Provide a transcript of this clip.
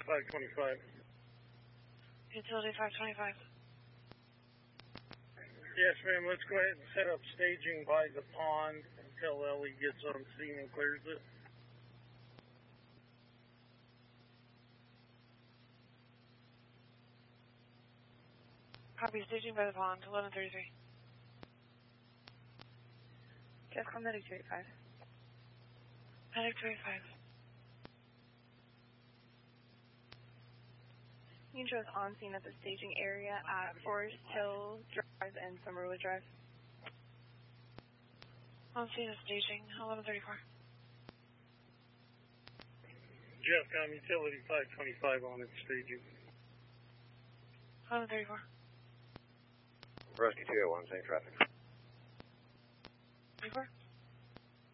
525. Utility 525. Yes, ma'am. Let's go ahead and set up staging by the pond until Ellie gets on scene and clears it. Copy, staging by the pond, 1133. Jeff, call medic 285. Medic 285. You can show us on scene at the staging area at Forest Hill Drive and Summerwood Drive. On scene at staging, 1134. Jeffcom Utility 525 on its staging. 1134. Rescue 201, same traffic. 34.